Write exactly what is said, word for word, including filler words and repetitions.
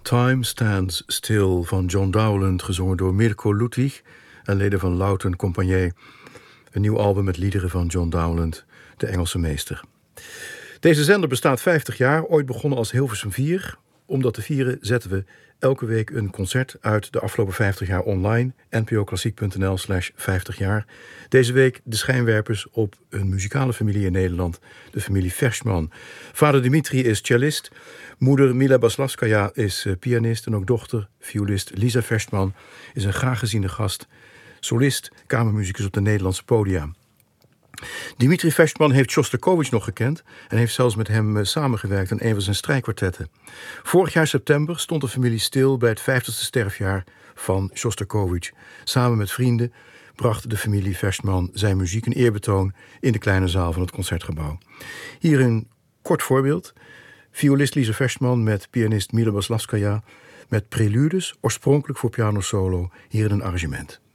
Time Stands Still van John Dowland, gezongen door Mirko Ludwig en leden van Louten Compagnie. Een nieuw album met liederen van John Dowland, de Engelse meester. Deze zender bestaat vijftig jaar, ooit begonnen als Hilversum vier. Om dat te vieren zetten we elke week een concert uit de afgelopen vijftig jaar online. n p o klassiek punt n l slash vijftig jaar. Deze week de schijnwerpers op een muzikale familie in Nederland, de familie Verschman. Vader Dimitri is cellist, moeder Mila Baslavskaja is pianist en ook dochter, violist Lisa Verschman is een graag geziene gast, solist, kamermuzikus op de Nederlandse podia. Dimitri Verschman heeft Shostakovich nog gekend en heeft zelfs met hem samengewerkt aan een van zijn strijkkwartetten. Vorig jaar september stond de familie stil bij het vijftigste sterfjaar van Shostakovich. Samen met vrienden bracht de familie Verschman zijn muziek een eerbetoon in de kleine zaal van het Concertgebouw. Hier een kort voorbeeld. Violist Lisa Verschman met pianist Mila Baslavskaja met preludes, oorspronkelijk voor piano solo, hier in een arrangement.